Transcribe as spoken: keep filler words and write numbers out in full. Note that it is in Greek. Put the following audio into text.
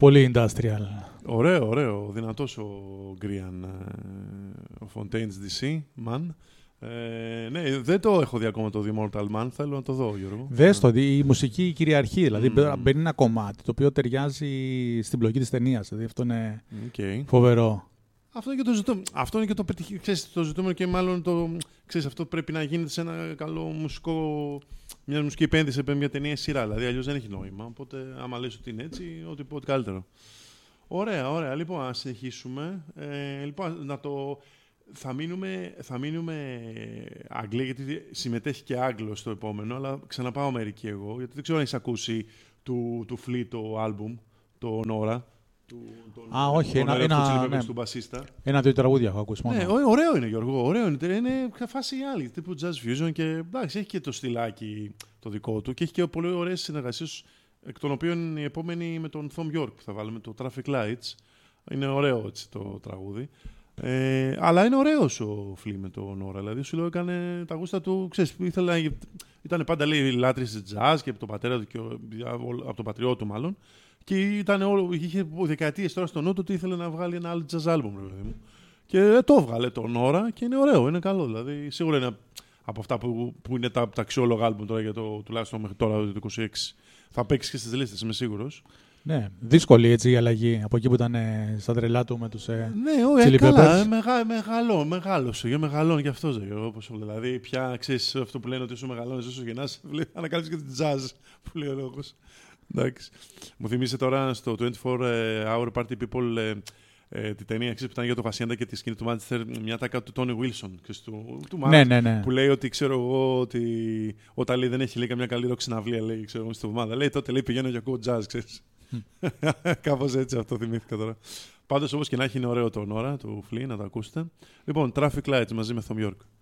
Πολύ industrial. Ωραίο, ωραίο. Δυνατός ο Γκρίαν, ο Fontaine's ντι σι, man. Ε, ναι, δεν το έχω δει ακόμα το The Immortal Man. Θέλω να το δω, Γιώργο. Δες το, η μουσική κυριαρχεί. Δηλαδή Mm. μπαίνει ένα κομμάτι το οποίο ταιριάζει στην πλοκή της ταινίας. Δηλαδή αυτό είναι Okay. φοβερό. Αυτό είναι και το ζητούμενο. Αυτό είναι και το, πετυχ... ξέρεις, το ζητούμενο και μάλλον το. Ξέρεις, αυτό πρέπει να γίνεται σε ένα καλό μουσικό. Μια μουσική επένδυση σε μια ταινία σειρά. Δηλαδή αλλιώς δεν έχει νόημα. Οπότε, άμα λες ότι είναι έτσι, ό,τι πω ότι καλύτερο. Ωραία, ωραία. Λοιπόν, να συνεχίσουμε. Ε, λοιπόν, να το. Θα μείνουμε, θα μείνουμε Αγγλία, γιατί συμμετέχει και Άγγλος στο επόμενο, αλλά ξαναπάω Αμερική εγώ, γιατί δεν ξέρω αν έχεις ακούσει του, του Flea το άλμπουμ, το Nora. Του, τον, Α, όχι, τον ένα, ένα, ναι. ναι. του μπασίστα. Ένα-δύο τραγούδια έχω ακούσει μόνο. Ναι, ωραίο είναι, Γιώργο, ωραίο είναι. Είναι φάση άλλη, τύπου jazz fusion και εντάξει, έχει και το στυλάκι το δικό του και έχει και πολύ ωραίες συνεργασίες, εκ των οποίων η επόμενη με τον Thom Yorke που θα βάλουμε, το Traffic Lights. Είναι ωραίο έτσι το τραγούδι. Ε, αλλά είναι ωραίος ο Flea με τον Nora. Δηλαδή, σου λέω, έκανε τα γούστα του. Ξέρεις, ήθελα, ήταν πάντα λέει λάτρης jazz και από τον πατέρα του και από τον πατριό του, μάλλον. Και ήταν όλο, είχε δεκαετίες τώρα στο νου του ότι ήθελε να βγάλει ένα άλλο jazz album, δηλαδή μου. Και ε, το έβγαλε τον Nora και είναι ωραίο, είναι καλό. Δηλαδή, σίγουρα είναι από αυτά που, που είναι τα, τα αξιόλογα album τώρα για το τουλάχιστον μέχρι τώρα το είκοσι έξι. Θα παίξει και στις λίστες, είμαι σίγουρος. Ναι, δύσκολη έτσι η αλλαγή από εκεί που ήταν ε, στα τρελά του με τους ε, ναι, όχι, καλά, ε, μεγα, μεγαλώ, μεγάλωσε, για μεγαλώνει και αυτός, όπως δηλαδή, πια ξέρεις αυτό που λένε ότι όσο μεγαλώνεις, όσο γεννάς, ανακάλυψες και την jazz, που λέει ο λόγος. Εντάξει. Μου θυμίσε τώρα στο είκοσι τέσσερα hour Party People ε, ε, τη ταινία ξέρεις, που ήταν για το Hacienda και τη σκηνή του Manchester, μια τάκα του Tony Wilson, ξέρεις, του, του Μάρκ, ναι, ναι, ναι. που λέει ότι ξέρω εγώ ότι όταν λέει, δεν έχει λέει, καμιά καλή ροξιναυλία, λέει, ξέρω, στην εβδομάδα, λέει τότε λέει, πηγαίνω για ακούω jazz, ξέρεις. Κάπως έτσι αυτό θυμήθηκα τώρα. Πάντως όπως και να έχει είναι ωραίο το Nora του Flea, να το ακούσετε. Λοιπόν, Traffic Lights μαζί με Thom Yorke.